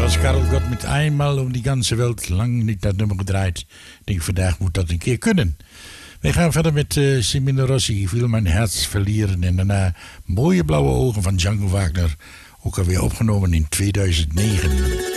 was Karel Gott met eenmaal om die ganze Welt. Lang niet dat nummer gedraaid. Ik denk, vandaag moet dat een keer kunnen. Wij gaan verder met Semino Rossi, Ik wil mijn herz verlieren. En daarna Mooie blauwe ogen van Django Wagner. Ook alweer opgenomen in 2009.